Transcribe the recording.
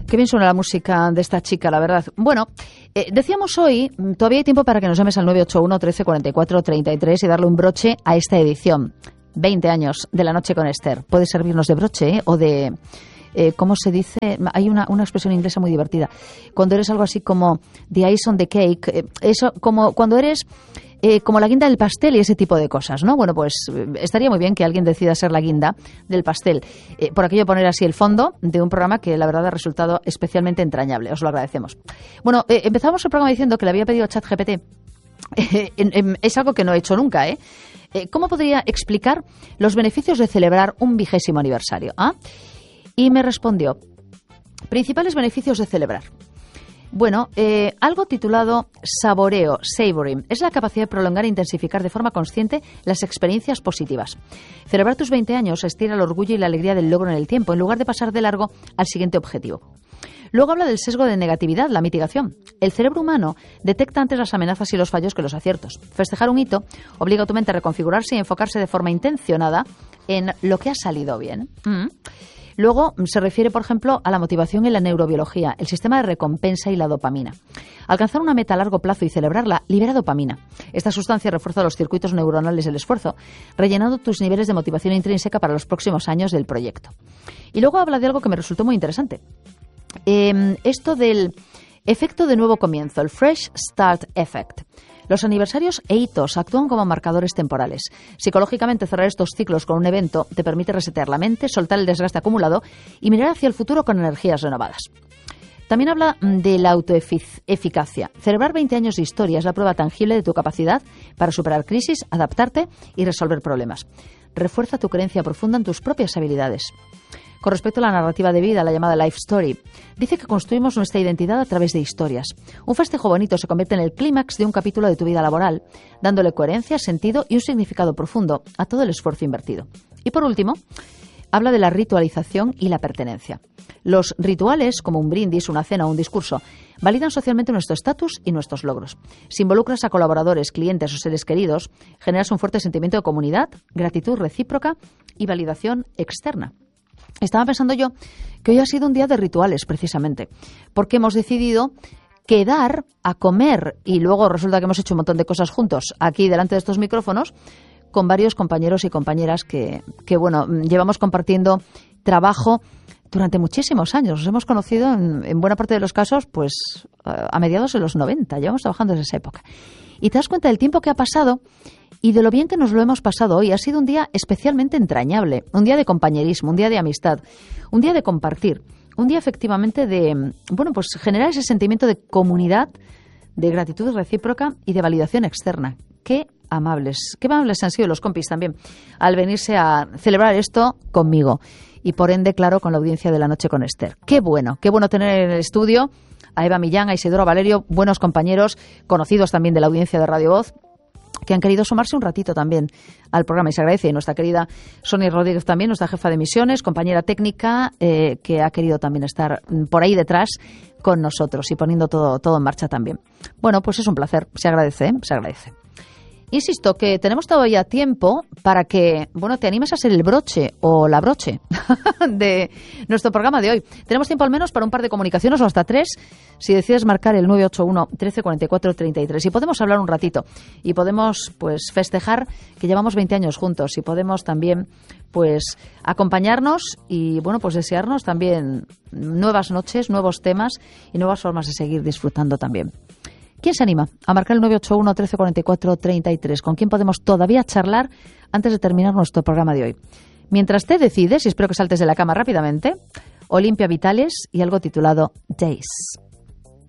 Qué bien suena la música de esta chica, la verdad. Bueno, decíamos hoy, todavía hay tiempo para que nos llames al 981 13 44 33 y darle un broche a esta edición. 20 años de La Noche con Esther. Puede servirnos de broche, o de... ¿cómo se dice? Hay una expresión inglesa muy divertida. Cuando eres algo así como the ice on the cake, eso, como cuando eres... como la guinda del pastel y ese tipo de cosas, ¿no? Bueno, pues estaría muy bien que alguien decida ser la guinda del pastel. Por aquello poner así el fondo de un programa que la verdad ha resultado especialmente entrañable. Os lo agradecemos. Bueno, empezamos el programa diciendo que le había pedido a ChatGPT. Es algo que no he hecho nunca, ¿eh? ¿Cómo podría explicar los beneficios de celebrar un 20º aniversario? ¿Ah? Y me respondió, principales beneficios de celebrar. Bueno, algo titulado saboreo, savoring, es la capacidad de prolongar e intensificar de forma consciente las experiencias positivas. Celebrar tus 20 años estira el orgullo y la alegría del logro en el tiempo, en lugar de pasar de largo al siguiente objetivo. Luego habla del sesgo de negatividad, la mitigación. El cerebro humano detecta antes las amenazas y los fallos que los aciertos. Festejar un hito obliga a tu mente a reconfigurarse y enfocarse de forma intencionada en lo que ha salido bien. Luego se refiere, por ejemplo, a la motivación en la neurobiología, el sistema de recompensa y la dopamina. Alcanzar una meta a largo plazo y celebrarla libera dopamina. Esta sustancia refuerza los circuitos neuronales del esfuerzo, rellenando tus niveles de motivación intrínseca para los próximos años del proyecto. Y luego habla de algo que me resultó muy interesante. Esto del efecto de nuevo comienzo, el Fresh Start Effect. Los aniversarios e hitos actúan como marcadores temporales. Psicológicamente, cerrar estos ciclos con un evento te permite resetear la mente, soltar el desgaste acumulado y mirar hacia el futuro con energías renovadas. También habla de la autoeficacia. Celebrar 20 años de historia es la prueba tangible de tu capacidad para superar crisis, adaptarte y resolver problemas. Refuerza tu creencia profunda en tus propias habilidades. Con respecto a la narrativa de vida, la llamada Life Story, dice que construimos nuestra identidad a través de historias. Un festejo bonito se convierte en el clímax de un capítulo de tu vida laboral, dándole coherencia, sentido y un significado profundo a todo el esfuerzo invertido. Y por último, habla de la ritualización y la pertenencia. Los rituales, como un brindis, una cena o un discurso, validan socialmente nuestro estatus y nuestros logros. Si involucras a colaboradores, clientes o seres queridos, generas un fuerte sentimiento de comunidad, gratitud recíproca y validación externa. Estaba pensando yo que hoy ha sido un día de rituales, precisamente, porque hemos decidido quedar a comer y luego resulta que hemos hecho un montón de cosas juntos aquí delante de estos micrófonos con varios compañeros y compañeras que bueno, llevamos compartiendo trabajo durante muchísimos años. Nos hemos conocido en buena parte de los casos pues a mediados de los 90, llevamos trabajando desde esa época. Y te das cuenta del tiempo que ha pasado y de lo bien que nos lo hemos pasado hoy. Ha sido un día especialmente entrañable, un día de compañerismo, un día de amistad, un día de compartir, un día efectivamente de, bueno, pues generar ese sentimiento de comunidad, de gratitud recíproca y de validación externa. Qué amables han sido los compis también al venirse a celebrar esto conmigo y por ende, claro, con la audiencia de La Noche con Esther. Qué bueno tener en el estudio a Eva Millán, a Isidoro Valerio, buenos compañeros, conocidos también de la audiencia de Radio Voz, que han querido sumarse un ratito también al programa y se agradece. Y nuestra querida Sonia Rodríguez también, nuestra jefa de emisiones, compañera técnica, que ha querido también estar por ahí detrás con nosotros y poniendo todo en marcha también. Bueno, pues es un placer, se agradece. Insisto que tenemos todavía tiempo para que, bueno, te animes a ser el broche o la broche de nuestro programa de hoy. Tenemos tiempo al menos para un par de comunicaciones o hasta 3, si decides marcar el 981 13 44 33. Y podemos hablar un ratito y podemos, pues, festejar que llevamos 20 años juntos y podemos también, pues, acompañarnos y, bueno, pues desearnos también nuevas noches, nuevos temas y nuevas formas de seguir disfrutando también. ¿Quién se anima a marcar el 981 13 44 33? ¿Con quién podemos todavía charlar antes de terminar nuestro programa de hoy? Mientras te decides, y espero que saltes de la cama rápidamente, Olimpia Vitales y algo titulado Days.